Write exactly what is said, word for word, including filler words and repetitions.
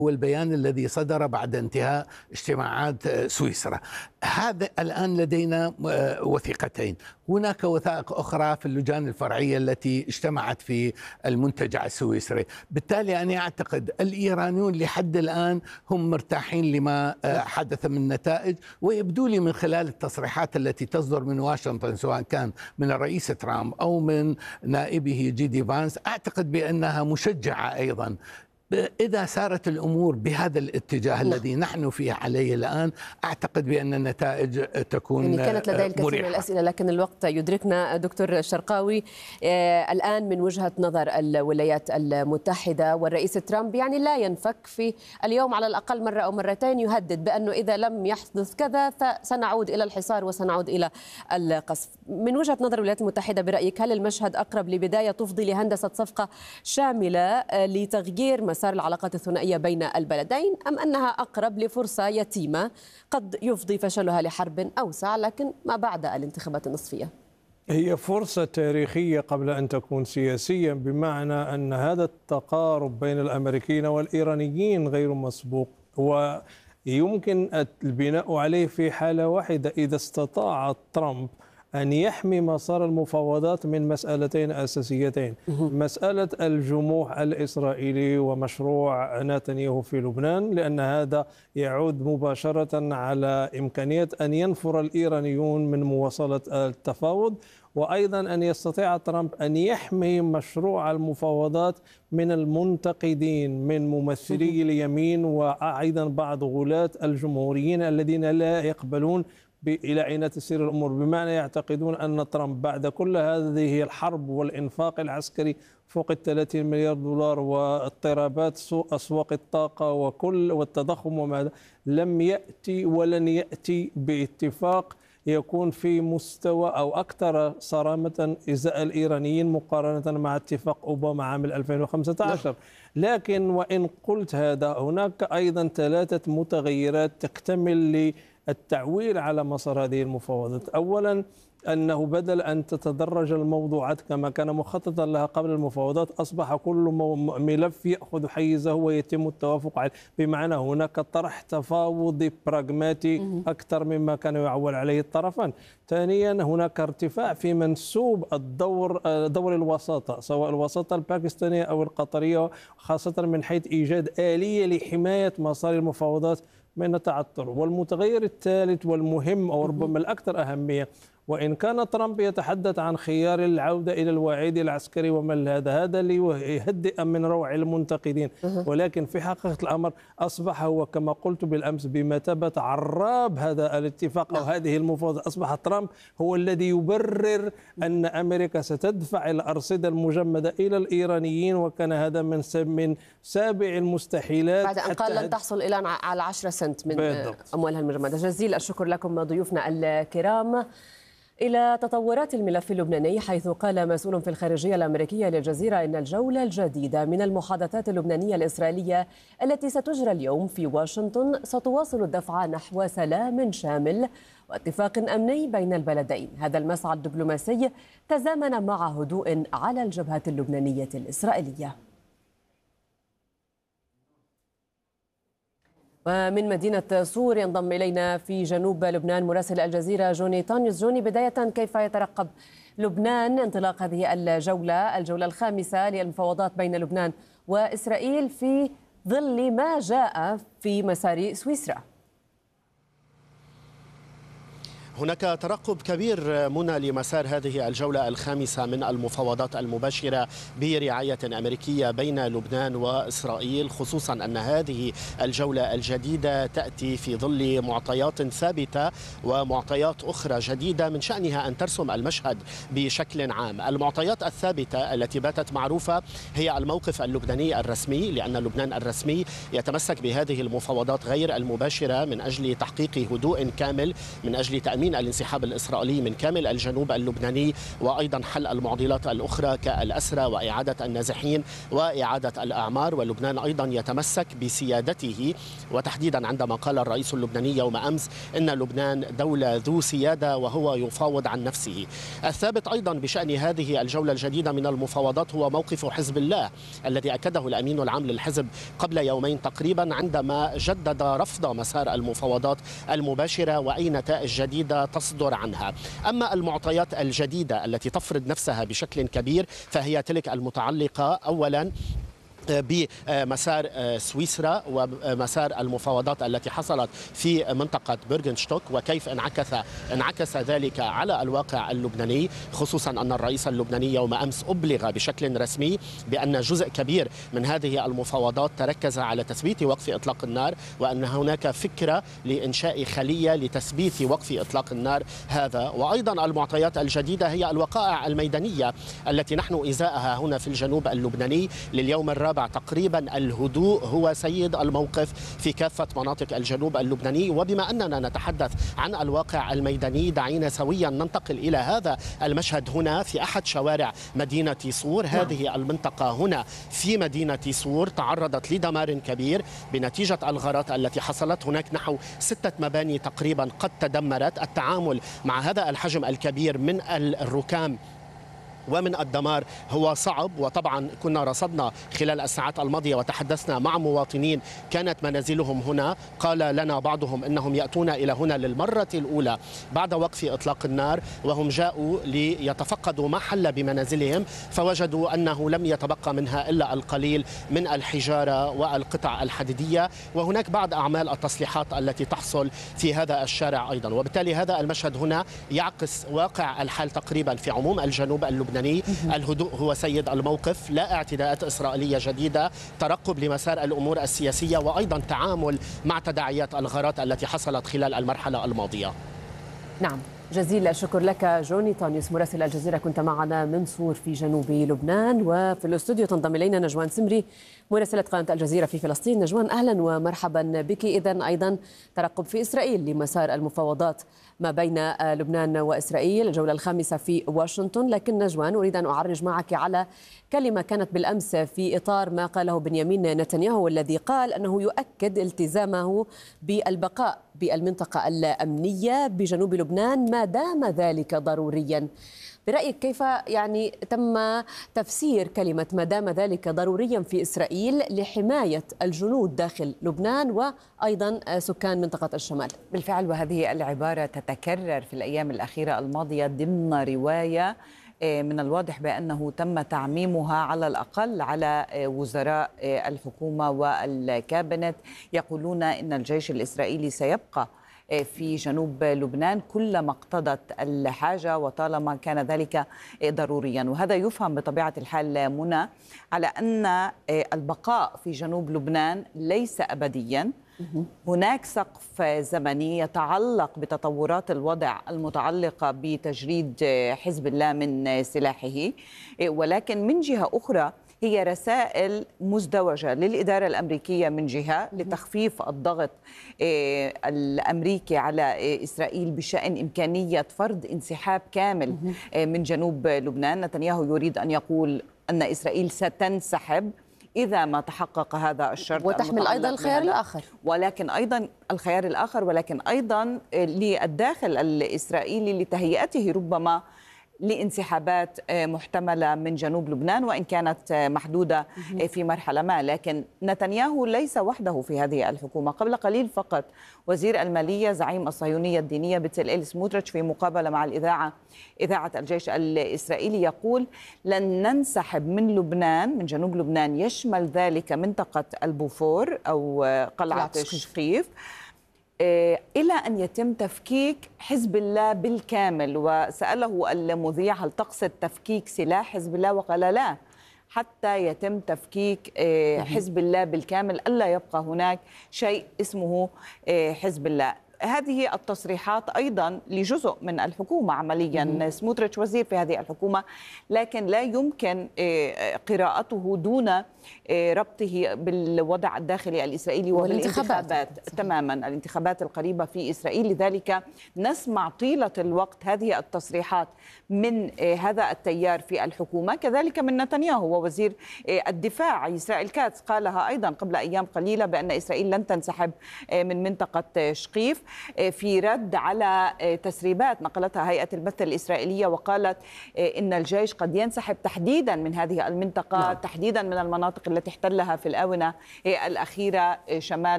هو البيان الذي صدر بعد انتهاء اجتماعات سويسرا. هذا الآن لدينا وثيقتين، هناك وثائق أخرى في اللجان الفرعية التي اجتمعت في المنتجع السويسري. بالتالي أنا أعتقد الإيرانيون لحد الآن هم مرتاحين لما حدث من نتائج، ويبدو لي من خلال التصريحات التي تصدر من واشنطن سواء كان من الرئيس ترامب أو من نائبه جي دي فانس، أعتقد بأنها مشجعة أيضا. إذا سارت الأمور بهذا الاتجاه الذي نحن فيه عليه الآن، أعتقد بأن النتائج تكون يعني كانت لدي الكثير مريحة. من الأسئلة لكن الوقت يدركنا. دكتور الشرقاوي، آه الآن من وجهة نظر الولايات المتحدة والرئيس ترامب يعني لا ينفك في اليوم على الأقل مرة أو مرتين يهدد بأنه إذا لم يحدث كذا فسنعود إلى الحصار وسنعود إلى القصف. من وجهة نظر الولايات المتحدة برأيك هل المشهد أقرب لبداية تفضي لهندسة صفقة شاملة لتغيير مسار مسار العلاقات الثنائية بين البلدين، أم أنها أقرب لفرصة يتيمة قد يفضي فشلها لحرب أوسع لكن ما بعد الانتخابات النصفية؟ هي فرصة تاريخية قبل أن تكون سياسية، بمعنى أن هذا التقارب بين الأمريكيين والإيرانيين غير مسبوق، ويمكن البناء عليه في حالة واحدة إذا استطاع ترامب أن يحمي مسار المفاوضات من مسألتين أساسيتين: مسألة الجموح الإسرائيلي ومشروع نتنياهو في لبنان، لأن هذا يعود مباشرة على إمكانية أن ينفر الإيرانيون من مواصلة التفاوض، وأيضا أن يستطيع ترامب أن يحمي مشروع المفاوضات من المنتقدين من ممثلي اليمين وأيضا بعض غلاة الجمهوريين الذين لا يقبلون إلى أين تسير الأمور، بمعنى يعتقدون أن ترامب بعد كل هذه الحرب والإنفاق العسكري فوق الثلاثين مليار دولار واضطرابات سوق أسواق الطاقة وكل والتضخم وما لم يأتي ولن يأتي باتفاق يكون في مستوى أو أكثر صرامة إزاء الإيرانيين مقارنة مع اتفاق أوباما عام ألفين وخمسة عشر. لكن وإن قلت هذا، هناك أيضا ثلاثة متغيرات تكتمل للتعويل على مسار هذه المفاوضات. أولا، أنه بدل أن تتدرج الموضوعات كما كان مخططا لها قبل المفاوضات، أصبح كل ملف يأخذ حيزه ويتم التوافق عليه، بمعنى هناك طرح تفاوضي براغماتي أكثر مما كان يعول عليه الطرفان. ثانيا، هناك ارتفاع في منسوب الدور دور الوساطة، سواء الوساطة الباكستانية أو القطرية، خاصة من حيث إيجاد آلية لحماية مسار المفاوضات من التعثر. والمتغير الثالث والمهم أو ربما الأكثر أهمية، وإن كان ترامب يتحدث عن خيار العودة إلى الوعيد العسكري وما هذا هذا ليهدئ من روع المنتقدين، ولكن في حقيقة الأمر أصبح هو كما قلت بالأمس بمثابة عراب هذا الاتفاق أو هذه المفاوضات. أصبح ترامب هو الذي يبرر أن أمريكا ستدفع الأرصدة المجمدة إلى الإيرانيين، وكان هذا من من سابع المستحيلات بعد أن قال لن تحصل إلى على عشرة سنت من بالضبط. أموالها المجمدة. جزيل الشكر لكم ضيوفنا الكرام. إلى تطورات الملف اللبناني، حيث قال مسؤول في الخارجية الأمريكية للجزيرة إن الجولة الجديدة من المحادثات اللبنانية الإسرائيلية التي ستجرى اليوم في واشنطن ستواصل الدفع نحو سلام شامل واتفاق أمني بين البلدين. هذا المسعى الدبلوماسي تزامن مع هدوء على الجبهة اللبنانية الإسرائيلية. ومن مدينة صور ينضم إلينا في جنوب لبنان مراسل الجزيرة جوني طانيوس. جوني، بداية كيف يترقب لبنان انطلاق هذه الجولة الجولة الخامسة للمفاوضات بين لبنان وإسرائيل في ظل ما جاء في مسار سويسرا؟ هناك ترقب كبير منى لمسار هذه الجولة الخامسة من المفاوضات المباشرة برعاية أمريكية بين لبنان وإسرائيل، خصوصا أن هذه الجولة الجديدة تأتي في ظل معطيات ثابتة ومعطيات أخرى جديدة من شأنها أن ترسم المشهد بشكل عام. المعطيات الثابتة التي باتت معروفة هي الموقف اللبناني الرسمي، لأن لبنان الرسمي يتمسك بهذه المفاوضات غير المباشرة من أجل تحقيق هدوء كامل، من أجل تأمين تأمين الانسحاب الإسرائيلي من كامل الجنوب اللبناني، وأيضا حل المعضلات الأخرى كالأسرى وإعادة النازحين وإعادة الأعمار. ولبنان أيضا يتمسك بسيادته، وتحديدا عندما قال الرئيس اللبناني يوم أمس إن لبنان دولة ذو سيادة وهو يفاوض عن نفسه. الثابت أيضا بشأن هذه الجولة الجديدة من المفاوضات هو موقف حزب الله الذي أكده الأمين العام للحزب قبل يومين تقريبا عندما جدد رفض مسار المفاوضات المباشرة وأي نتائج جديدة تصدر عنها. أما المعطيات الجديدة التي تفرض نفسها بشكل كبير فهي تلك المتعلقة أولا بمسار سويسرا ومسار المفاوضات التي حصلت في منطقة بيرغنشتوك، وكيف انعكس انعكس ذلك على الواقع اللبناني، خصوصا أن الرئيس اللبناني يوم أمس أبلغ بشكل رسمي بأن جزء كبير من هذه المفاوضات تركز على تثبيت وقف إطلاق النار، وأن هناك فكرة لإنشاء خلية لتثبيت وقف إطلاق النار هذا. وأيضا المعطيات الجديدة هي الوقائع الميدانية التي نحن إزاءها هنا في الجنوب اللبناني. لليوم الرابع تقريبا الهدوء هو سيد الموقف في كافة مناطق الجنوب اللبناني. وبما أننا نتحدث عن الواقع الميداني، دعينا سويا ننتقل إلى هذا المشهد هنا في أحد شوارع مدينة صور. هذه المنطقة هنا في مدينة صور تعرضت لدمار كبير بنتيجة الغارات التي حصلت. هناك نحو ستة مباني تقريبا قد تدمرت. التعامل مع هذا الحجم الكبير من الركام ومن الدمار هو صعب، وطبعا كنا رصدنا خلال الساعات الماضية وتحدثنا مع مواطنين كانت منازلهم هنا. قال لنا بعضهم أنهم يأتون إلى هنا للمرة الأولى بعد وقف إطلاق النار، وهم جاءوا ليتفقدوا ما حل بمنازلهم فوجدوا أنه لم يتبقى منها إلا القليل من الحجارة والقطع الحديدية، وهناك بعض أعمال التصليحات التي تحصل في هذا الشارع أيضا. وبالتالي هذا المشهد هنا يعكس واقع الحال تقريبا في عموم الجنوب اللبناني. الهدوء هو سيد الموقف، لا اعتداءات إسرائيلية جديدة، ترقب لمسار الأمور السياسية، وأيضا تعامل مع تداعيات الغارات التي حصلت خلال المرحلة الماضية. نعم، جزيل الشكر لك جوني طانيوس مراسل الجزيرة، كنت معنا من صور في جنوب لبنان. وفي الاستوديو تنضم إلينا نجوان سمري مراسلة قناة الجزيرة في فلسطين. نجوان أهلا ومرحبا بك. إذن أيضا ترقب في إسرائيل لمسار المفاوضات ما بين لبنان وإسرائيل، الجولة الخامسة في واشنطن. لكن نجوان، أريد أن أعرج معك على كلمة كانت بالأمس في إطار ما قاله بنيامين نتنياهو، والذي قال أنه يؤكد التزامه بالبقاء بالمنطقة الأمنية بجنوب لبنان ما دام ذلك ضروريا. برأيك كيف يعني تم تفسير كلمة ما دام ذلك ضروريا في إسرائيل لحماية الجنود داخل لبنان وأيضا سكان منطقة الشمال؟ بالفعل، وهذه العبارة تتكرر في الأيام الأخيرة الماضية ضمن رواية من الواضح بأنه تم تعميمها على الأقل على وزراء الحكومة والكابينت، يقولون إن الجيش الإسرائيلي سيبقى في جنوب لبنان كلما اقتضت الحاجة وطالما كان ذلك ضروريا. وهذا يفهم بطبيعة الحال منى على أن البقاء في جنوب لبنان ليس أبديا. هناك سقف زمني يتعلق بتطورات الوضع المتعلقة بتجريد حزب الله من سلاحه، ولكن من جهة أخرى هي رسائل مزدوجة للإدارة الأمريكية من جهة لتخفيف الضغط الأمريكي على إسرائيل بشأن إمكانية فرض انسحاب كامل من جنوب لبنان. نتنياهو يريد أن يقول أن إسرائيل ستنسحب إذا ما تحقق هذا الشرط، وتحمل أيضا الخيار الآخر، ولكن أيضا الخيار الآخر ولكن أيضا للداخل الإسرائيلي لتهيئته ربما لانسحابات محتملة من جنوب لبنان، وإن كانت محدودة في مرحلة ما. لكن نتنياهو ليس وحده في هذه الحكومة. قبل قليل فقط وزير المالية زعيم الصهيونية الدينية بتسليل سموتريتش في مقابلة مع الإذاعة إذاعة الجيش الإسرائيلي يقول لن ننسحب من لبنان، من جنوب لبنان، يشمل ذلك منطقة البوفور أو قلعة شقيف، إلى أن يتم تفكيك حزب الله بالكامل. وسأله المذيع هل تقصد تفكيك سلاح حزب الله؟ وقال لا، حتى يتم تفكيك حزب الله بالكامل، ألا يبقى هناك شيء اسمه حزب الله. هذه التصريحات أيضا لجزء من الحكومة عمليا، سموتريتش وزير في هذه الحكومة، لكن لا يمكن قراءته دون ربطه بالوضع الداخلي الإسرائيلي وبالانتخابات تماما، الانتخابات القريبة في إسرائيل. لذلك نسمع طيلة الوقت هذه التصريحات من هذا التيار في الحكومة، كذلك من نتنياهو ووزير الدفاع إسرائيل كاتس قالها أيضا قبل أيام قليلة بأن إسرائيل لن تنسحب من منطقة شقيف، في رد على تسريبات نقلتها هيئة البث الإسرائيلية وقالت إن الجيش قد ينسحب تحديدا من هذه المنطقة، نعم. تحديدا من المناطق التي احتلها في الآونة الأخيرة شمال